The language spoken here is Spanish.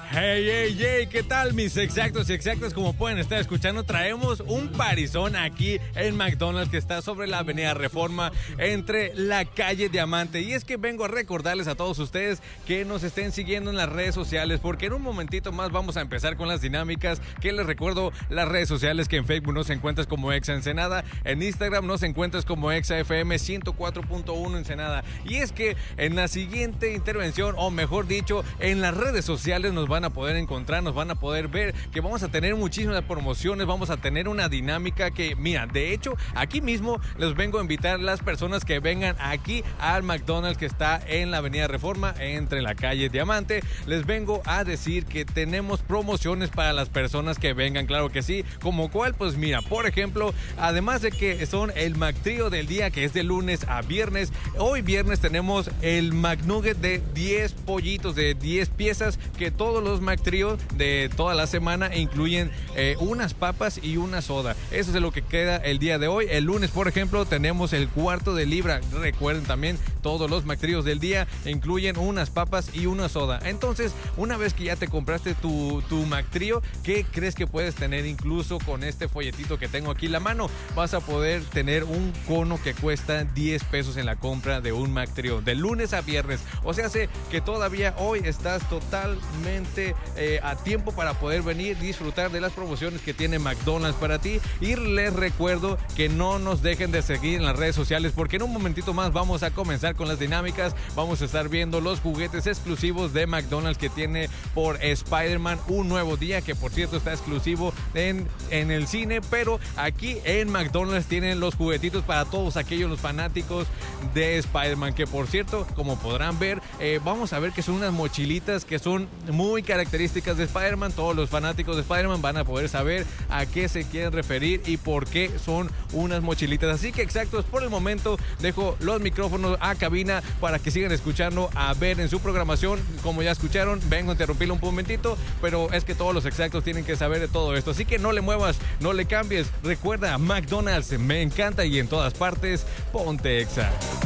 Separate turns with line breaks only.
Hey, hey, hey, ¿qué tal mis exactos y exactas? Como pueden estar escuchando, traemos un parizón aquí en McDonald's que está sobre la avenida Reforma entre la calle Diamante. Y es que vengo a recordarles a todos ustedes que nos estén siguiendo en las redes sociales, porque en un momentito más vamos a empezar con las dinámicas. Que les recuerdo las redes sociales, que en Facebook nos encuentras como Exa Ensenada, en Instagram nos encuentras como Exa FM 104.1 Ensenada. Y es que en la siguiente intervención, o mejor dicho, en las redes sociales nos van a poder encontrar, nos van a poder ver que vamos a tener muchísimas promociones, vamos a tener una dinámica que, mira, de hecho, aquí mismo les vengo a invitar las personas que vengan aquí al McDonald's que está en la avenida Reforma, entre la calle Diamante. Les vengo a decir que tenemos promociones para las personas que vengan, claro que sí, como cuál, pues mira, por ejemplo, además de que son el McTrío del día, que es de lunes a viernes, hoy viernes tenemos el McNugget de 10 pollitos, de 10 piezas, que todos los McTríos de toda la semana incluyen unas papas y una soda. Eso es de lo que queda el día de hoy. El lunes, por ejemplo, tenemos el cuarto de libra. Recuerden también, todos los McTríos del día incluyen unas papas y una soda. Entonces, una vez que ya te compraste tu McTrío, ¿qué crees que puedes tener? Incluso con este folletito que tengo aquí en la mano, vas a poder tener un cono que cuesta 10 pesos en la compra de un McTrío, de lunes a viernes. O sea, sé que todavía hoy estás totalmente a tiempo para poder venir, disfrutar de las promociones que tiene McDonald's para ti. Y les recuerdo que no nos dejen de seguir en las redes sociales, porque en un momentito más vamos a comenzar con las dinámicas. Vamos a estar viendo los juguetes exclusivos de McDonald's que tiene por Spider-Man Un Nuevo Día, que por cierto está exclusivo en el cine, pero aquí en McDonald's tienen los juguetitos para todos aquellos los fanáticos de Spider-Man, que por cierto, como podrán ver, vamos a ver que son unas mochilitas que son muy características de Spider-Man. Todos los fanáticos de Spider-Man van a poder saber a qué se quieren referir y por qué son unas mochilitas. Así que exactos, por el momento dejo los micrófonos a cabina para que sigan escuchando a ver en su programación. Como ya escucharon, vengo a interrumpirlo un momentito, pero es que todos los exactos tienen que saber de todo esto. Así que no le muevas, no le cambies. Recuerda, McDonald's me encanta y en todas partes, ponte Exa.